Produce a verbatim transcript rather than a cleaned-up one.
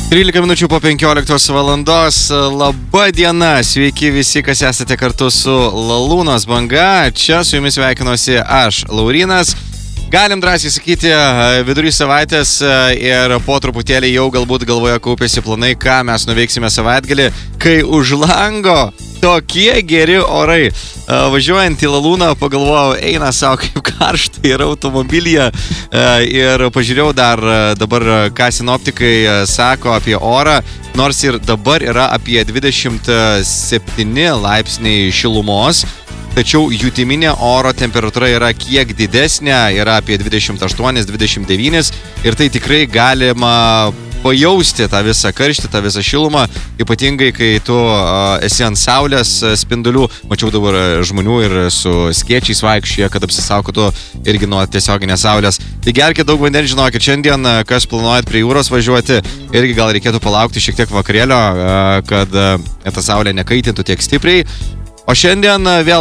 trylika minučių po penkioliktos valandos. Labą dieną, sveiki visi, kas esate kartu su Lalūnos banga. Čia su jumis sveikinuosi aš, Laurynas. Galim drąsiai sakyti, vidurį savaitės ir po truputėlį jau galbūt galvoje kaupėsi planai, ką mes nuveiksime savaitgalį, kai už lango tokie geri orai. Važiuojant į Lalūną pagalvojau, eina savo kaip karšta yra automobilyje ir pažiūrėjau dar dabar, ką sinoptikai sako apie orą, nors ir dabar yra apie dvidešimt septyni laipsniai šilumos. Tačiau jutiminė oro temperatūra yra kiek didesnė, yra apie dvidešimt aštuoni dvidešimt devyni ir tai tikrai galima pajausti tą visą karštį, tą visą šilumą, ypatingai kai tu uh, esi ant saulės spindulių. Mačiau dabar žmonių ir su skėčiais vaikščioje, kad apsisaugotų irgi nuo tiesioginės saulės. Tai gerkit daug vandens, žinokit, šiandien, kas planuojat prie jūros važiuoti, irgi gal reikėtų palaukti šiek tiek vakarėlio, uh, kad uh, ta saulė nekaitintų tiek stipriai. O šiandien vėl